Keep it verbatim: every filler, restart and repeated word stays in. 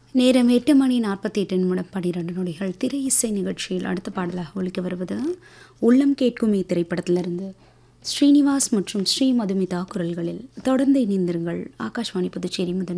நேரம் எட்டு மணி நாற்பத்தி எட்டு நிமிடம் பன்னிரண்டு நொடிகள். திரை இசை நிகழ்ச்சியில் அடுத்த பாடலாக ஒலிக்க வருவது உள்ளம் கேட்குமே திரைப்படத்திலிருந்து ஸ்ரீனிவாஸ் மற்றும் ஸ்ரீ மதுமிதா குரல்களில். தொடர்ந்து இணைந்திருங்கள். ஆகாஷ்வாணி புதுச்சேரி முதன்